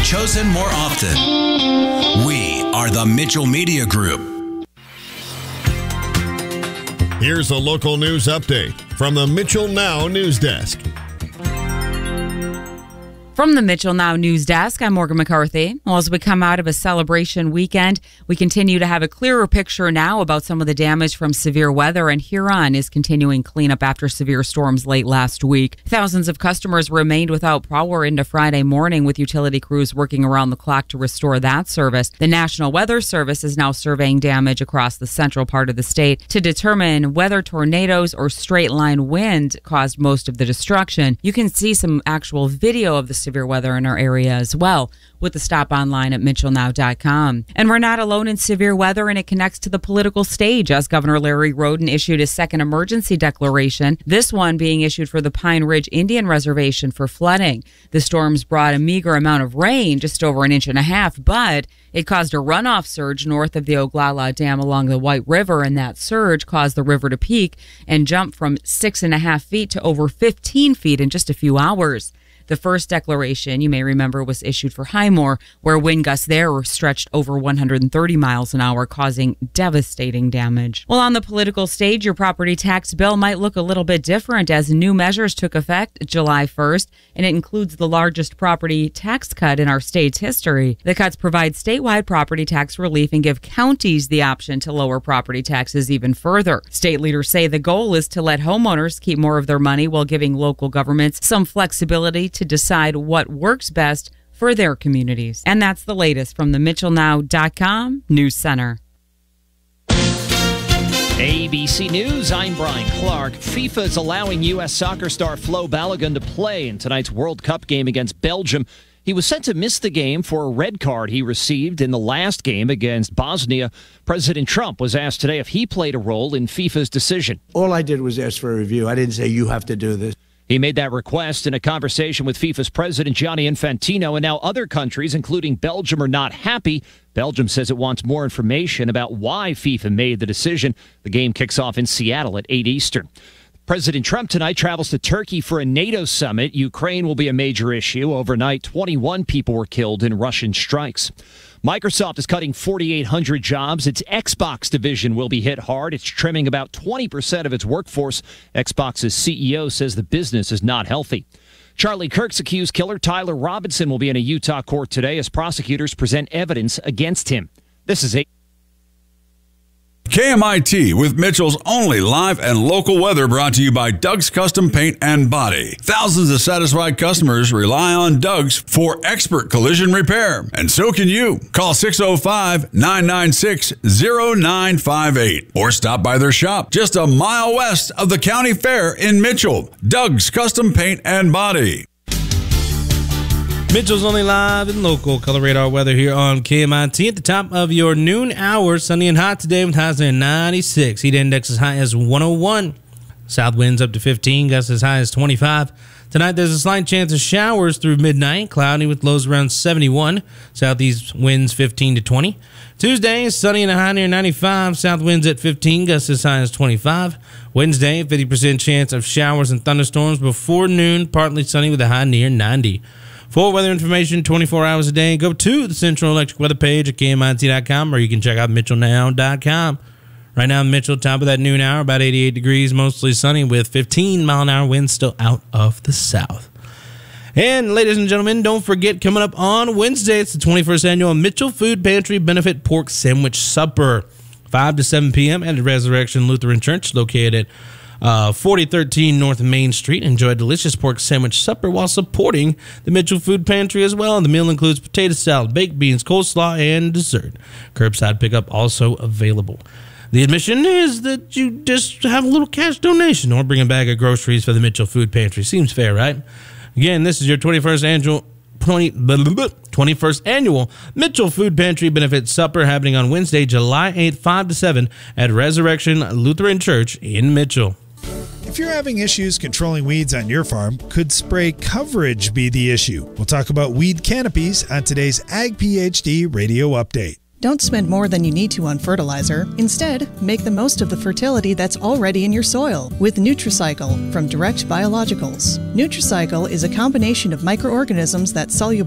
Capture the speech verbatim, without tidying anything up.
chosen more often. We are the Mitchell Media Group. Here's a local news update from the Mitchell Now News Desk. From the Mitchell Now News Desk, I'm Morgan McCarthy. Well, as we come out of a celebration weekend, we continue to have a clearer picture now about some of the damage from severe weather, and Huron is continuing cleanup after severe storms late last week. Thousands of customers remained without power into Friday morning, with utility crews working around the clock to restore that service. The National Weather Service is now surveying damage across the central part of the state to determine whether tornadoes or straight-line wind caused most of the destruction. You can see some actual video of the severe weather in our area as well with the stop online at mitchell now dot com. And we're not alone in severe weather, and it connects to the political stage as Governor Larry Roden issued his second emergency declaration, this one being issued for the Pine Ridge Indian Reservation for flooding. The storms brought a meager amount of rain, just over an inch and a half, but it caused a runoff surge north of the Oglala Dam along the White River, and that surge caused the river to peak and jump from six and a half feet to over fifteen feet in just a few hours. The first declaration, you may remember, was issued for Highmore, where wind gusts there were stretched over one hundred thirty miles an hour, causing devastating damage. Well, on the political stage, your property tax bill might look a little bit different as new measures took effect July first, and it includes the largest property tax cut in our state's history. The cuts provide statewide property tax relief and give counties the option to lower property taxes even further. State leaders say the goal is to let homeowners keep more of their money while giving local governments some flexibility to decide what works best for their communities. And that's the latest from the mitchell now dot com News Center. A B C News, I'm Brian Clark. FIFA is allowing U S soccer star Flo Balogun to play in tonight's World Cup game against Belgium. He was set to miss the game for a red card he received in the last game against Bosnia. President Trump was asked today if he played a role in FIFA's decision. All I did was ask for a review. I didn't say you have to do this. He made that request in a conversation with FIFA's president, Gianni Infantino, and now other countries, including Belgium, are not happy. Belgium says it wants more information about why FIFA made the decision. The game kicks off in Seattle at eight Eastern. President Trump tonight travels to Turkey for a NATO summit. Ukraine will be a major issue. Overnight, twenty-one people were killed in Russian strikes. Microsoft is cutting forty-eight hundred jobs. Its Xbox division will be hit hard. It's trimming about twenty percent of its workforce. Xbox's C E O says the business is not healthy. Charlie Kirk's accused killer Tyler Robinson will be in a Utah court today as prosecutors present evidence against him. This is a K M I T with Mitchell's only live and local weather, brought to you by Doug's Custom Paint and Body. Thousands of satisfied customers rely on Doug's for expert collision repair, and so can you. Call six oh five, nine nine six, oh nine five eight or stop by their shop just a mile west of the county fair in Mitchell. Doug's Custom Paint and Body. Mitchell's only live and local color radar weather here on K M I T at the top of your noon hour. Sunny and hot today with highs near ninety-six. Heat index as high as one oh one. South winds up to fifteen, gusts as high as twenty-five. Tonight there's a slight chance of showers through midnight. Cloudy with lows around seventy-one. Southeast winds fifteen to twenty. Tuesday, sunny and a high near ninety-five. South winds at fifteen, gusts as high as twenty-five. Wednesday, fifty percent chance of showers and thunderstorms before noon. Partly sunny with a high near ninety. For weather information twenty-four hours a day, go to the Central Electric Weather page at K M I T dot com, or you can check out mitchell now dot com. Right now in Mitchell, top of that noon hour, about eighty-eight degrees, mostly sunny with fifteen mile an hour winds still out of the south. And ladies and gentlemen, don't forget, coming up on Wednesday, it's the twenty-first annual Mitchell Food Pantry Benefit Pork Sandwich Supper, five to seven p.m. at the Resurrection Lutheran Church, located at Uh, forty thirteen North Main Street. Enjoy a delicious pork sandwich supper while supporting the Mitchell Food Pantry as well. The meal includes potato salad, baked beans, coleslaw, and dessert. Curbside pickup also available. The admission is that you just have a little cash donation or bring a bag of groceries for the Mitchell Food Pantry. Seems fair, right? Again, this is your twenty-first annual twenty-first annual Mitchell Food Pantry Benefit Supper, happening on Wednesday, July eighth, five to seven at Resurrection Lutheran Church in Mitchell. If you're having issues controlling weeds on your farm, could spray coverage be the issue? We'll talk about weed canopies on today's Ag PhD Radio Update. Don't spend more than you need to on fertilizer. Instead, make the most of the fertility that's already in your soil with Nutricycle from Direct Biologicals. Nutricycle is a combination of microorganisms that soluble